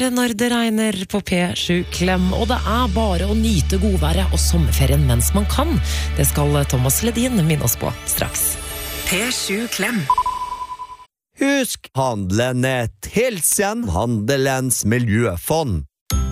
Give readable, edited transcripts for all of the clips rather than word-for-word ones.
går når det regner på P7 Klem, og det bare å nyte godværet og sommerferien mens man kan. Det skal Thomas Ledin minne oss på straks. P7 Klem. Husk, Handlenett, hilsen Handelens miljøfond.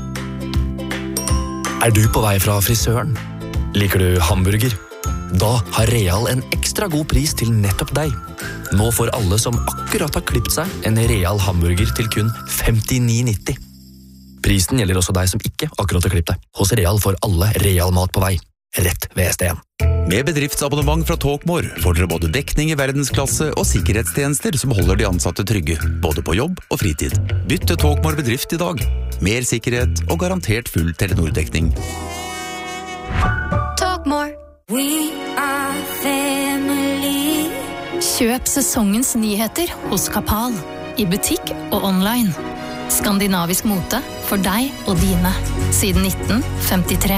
Du på vei fra frisøren? Liker du hamburger? Da har Real en ekstra god pris til nettopp deg. Nå får alle som akkurat har klippet seg en Real hamburger til kun 59,90. Prisen gjelder også deg som ikke akkurat har klippet deg. Hos Real får alle Real mat på vei. Rett ved ST1. Med bedriftsabonnement fra Talkmore får dere både dekning i verdensklasse og sikkerhetstjenester som holder de ansatte trygge, både på jobb og fritid. Bytt til Talkmore bedrift i dag. Mer sikkerhet og garantert full Telenor-dekning. Talkmore. We are family. Kjøp sesongens nyheter hos Kapal. I butikk og online. Skandinavisk mote for deg og dine. Siden 1953.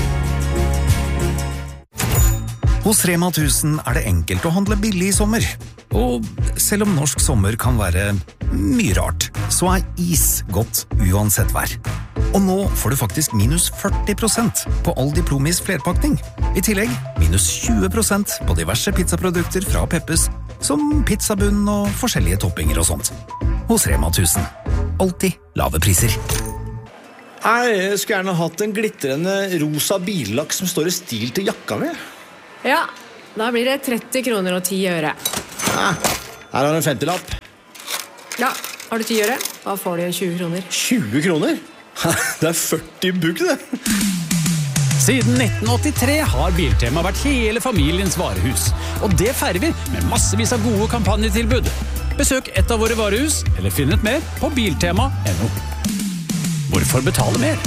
Hos Rema 1000 det enkelt å handle billig i sommer. Og selv om norsk sommer kan være mye rart, så is godt uansett vær. Og nå får du faktisk minus 40% på all Diplomis flerpakning. I tillegg minus 20% på diverse pizzaprodukter fra Peppes, som pizzabunn og forskjellige toppinger og sånt. Hos Rema 1000. Alltid lave priser. Jeg skulle gjerne hatt en glitrende rosa billakk som står i stil til jakka mi. Ja, da blir det 30 kroner og 10 øre. Her har du en 50-lapp. Ja, har du 10 øre? Da får du 20 kroner. 20 kroner? Det 40 bugg, det. Siden 1983 har Biltema vært hele familiens varehus. Og det feirer vi med massevis av gode kampanjetilbud. Besøk et av våre varehus, eller finn ut mer på biltema.no. Hvorfor betale mer?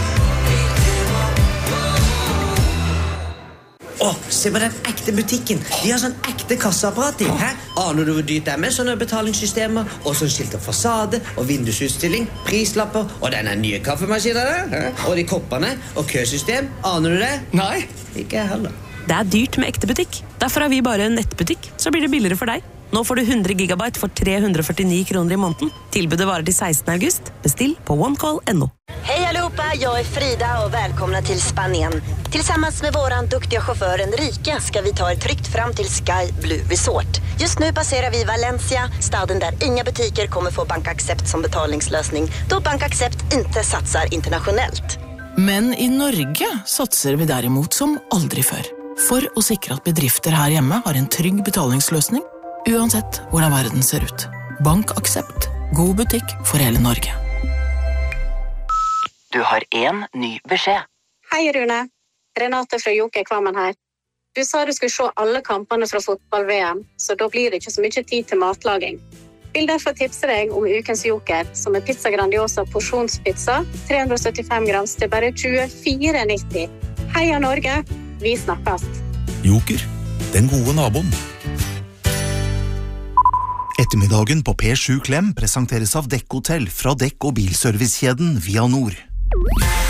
Se på den ekte butikken. De har sånn ekte kasseapparat i. Aner du hvor dyrt det med sånne betalingssystemer, og sånn skilt av fasade, og vindusutstilling, prislapper, og denne nye kaffemaskinen der, og de koppene, og køsystem. Aner du det? Nei, ikke jeg heller. Det dyrt med ekte butikk. Derfor har vi bare en nettbutikk, så blir det billigere for deg. Nå får du 100 gigabyte for 349 kroner i måneden. Tilbudet varer til 16. august. Bestill på onecall.no. Hej allihopa, jag är Frida och välkomna till Spanien. Tillsammans med våran duktiga chaufför Enrique ska vi ta er tryggt fram till Sky Blue Resort. Just nu passerar vi Valencia, staden där inga butiker kommer få BankAxept som betalningslösning, då BankAxept inte satsar internationellt. Men i Norge satser vi derimot som aldri før. For å sikre at bedrifter her hjemme har en trygg betalingsløsning, uansett hvordan verden ser ut. BankAxept. God butikk for hele Norge. Du har en ny beskjed. Hei Rune, Renate fra Joker Kvammen her. Du sa du skulle se alle kampene fra fotball-VM, så da blir det ikke så mye tid til matlaging. Vil derfor tipse deg om ukens Joker, som Pizza Grandiosa porsjonspizza, 375 grams til bare 24,90. Heia Norge, vi snakkes. Joker, den gode naboen. Ettermiddagen på P7 Klem presenteres av Dekk Hotell fra dekk- og bilservicekjeden Via Nord.